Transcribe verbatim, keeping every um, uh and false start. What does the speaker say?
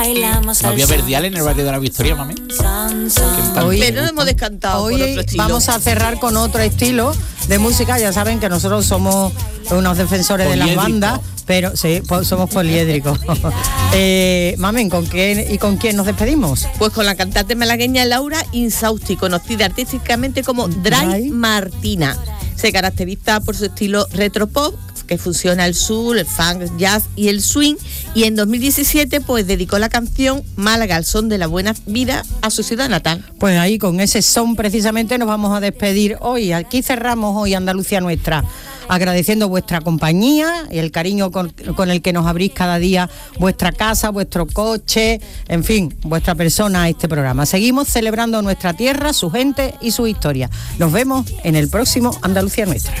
Había Verdial en el barrio de la Victoria, mami. Hoy, pero no hemos descantado. Hoy por otro estilo. Vamos a cerrar con otro estilo de música. Ya saben que nosotros somos unos defensores de las bandas, pero sí, somos poliédricos. eh, Mamen, ¿con quién y con quién nos despedimos? Pues con la cantante malagueña Laura Insausti, conocida artísticamente como Dry, Dry Martina. Se caracteriza por su estilo retropop, que fusiona el soul, el funk, el jazz y el swing, y en dos mil diecisiete pues dedicó la canción Málaga al son de la buena vida a su ciudad natal. Pues ahí con ese son precisamente nos vamos a despedir hoy. Aquí cerramos hoy Andalucía Nuestra, agradeciendo vuestra compañía y el cariño con, con el que nos abrís cada día vuestra casa, vuestro coche, en fin, vuestra persona a este programa. Seguimos celebrando nuestra tierra, su gente y su historia. Nos vemos en el próximo Andalucía Nuestra.